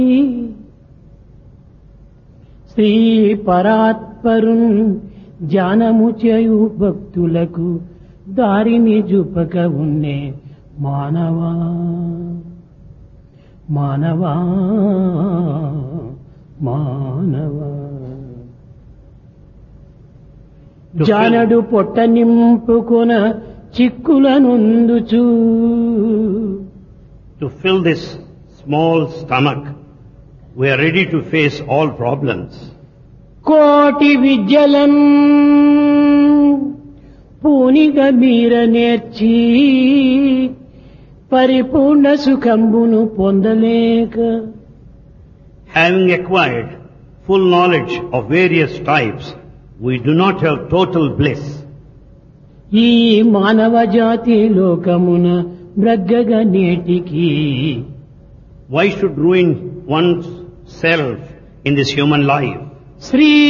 శ్రీ పరాత్పరున్ ధ్యానము చేయు భక్తులకు దారిని చూపక ఉన్నే మానవా మానవా మానవా. జానడు పొట్ట నింపుకొన చిక్కులనుందుచు. To fill this small stomach, we are ready to face all problems. కోటి విద్యలన్ పూనిగ మీర నేర్చి పరిపూర్ణ సుఖంబును పొందలేక. Having acquired full knowledge of various types, we do not have total bliss. ఈ మానవ జాతి లోకమున బ్రగ్గగ నేటికి. Why should ruin one's self in this human life? Shri